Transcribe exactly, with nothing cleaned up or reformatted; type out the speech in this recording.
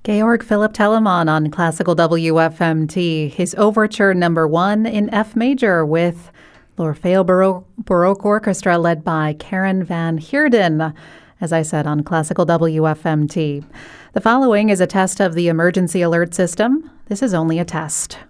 Georg Philipp Telemann on Classical W F M T, his Overture number one in F major with L'Orfeo Baroque, Baroque Orchestra led by Karen van Heerden, as I said, on Classical W F M T. The following is a test of the emergency alert system. This is only a test.